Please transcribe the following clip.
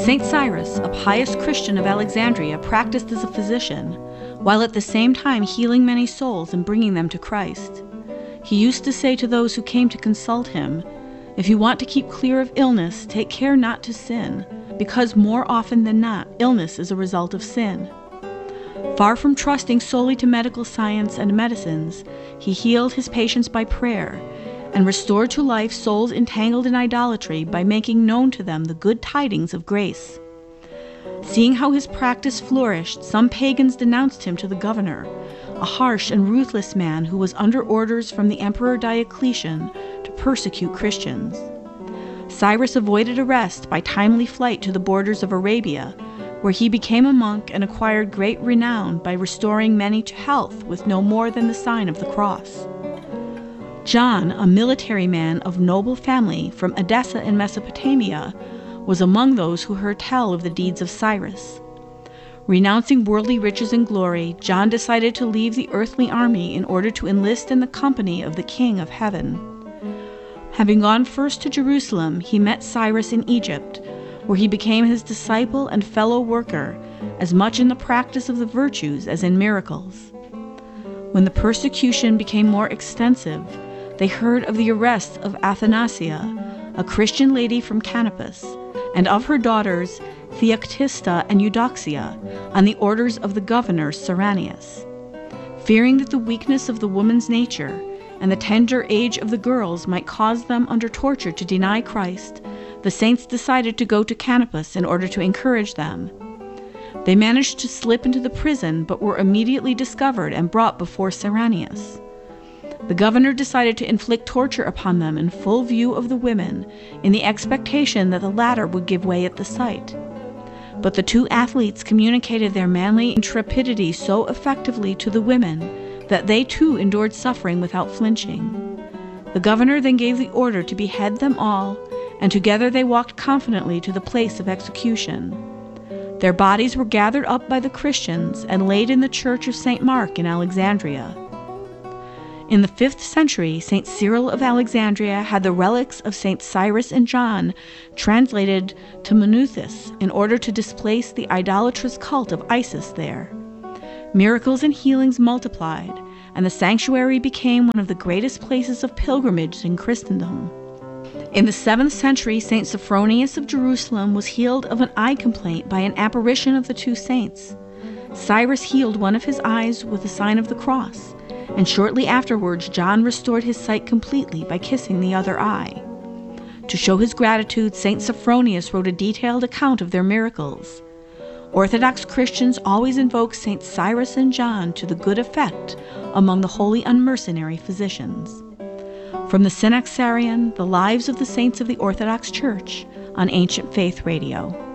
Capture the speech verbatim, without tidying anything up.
Saint Cyrus, a pious Christian of Alexandria, practiced as a physician, while at the same time healing many souls and bringing them to Christ. He used to say to those who came to consult him, "If you want to keep clear of illness, take care not to sin, because more often than not, illness is a result of sin." Far from trusting solely to medical science and medicines, he healed his patients by prayer, and restored to life souls entangled in idolatry by making known to them the good tidings of grace. Seeing how his practice flourished, some pagans denounced him to the governor, a harsh and ruthless man who was under orders from the Emperor Diocletian to persecute Christians. Cyrus avoided arrest by timely flight to the borders of Arabia, where he became a monk and acquired great renown by restoring many to health with no more than the sign of the cross. John, a military man of noble family from Edessa in Mesopotamia, was among those who heard tell of the deeds of Cyrus. Renouncing worldly riches and glory, John decided to leave the earthly army in order to enlist in the company of the King of Heaven. Having gone first to Jerusalem, he met Cyrus in Egypt, where he became his disciple and fellow worker, as much in the practice of the virtues as in miracles. When the persecution became more extensive, they heard of the arrest of Athanasia, a Christian lady from Canopus, and of her daughters Theoctista and Eudoxia, on the orders of the governor Cyrenius. Fearing that the weakness of the woman's nature and the tender age of the girls might cause them under torture to deny Christ, the saints decided to go to Canopus in order to encourage them. They managed to slip into the prison, but were immediately discovered and brought before Cyrenius. The governor decided to inflict torture upon them in full view of the women, in the expectation that the latter would give way at the sight. But the two athletes communicated their manly intrepidity so effectively to the women that they too endured suffering without flinching. The governor then gave the order to behead them all, and together they walked confidently to the place of execution. Their bodies were gathered up by the Christians and laid in the church of Saint Mark in Alexandria. In the fifth century, Saint Cyril of Alexandria had the relics of Saints Cyrus and John translated to Manuthis in order to displace the idolatrous cult of Isis there. Miracles and healings multiplied, and the sanctuary became one of the greatest places of pilgrimage in Christendom. In the seventh century, Saint Sophronius of Jerusalem was healed of an eye complaint by an apparition of the two saints. Cyrus healed one of his eyes with the sign of the cross, and shortly afterwards John restored his sight completely by kissing the other eye. To show his gratitude, Saint Sophronius wrote a detailed account of their miracles. Orthodox Christians always invoke Saints Cyrus and John to the good effect among the holy unmercenary physicians. From the Synaxarion, The Lives of the Saints of the Orthodox Church, on Ancient Faith Radio.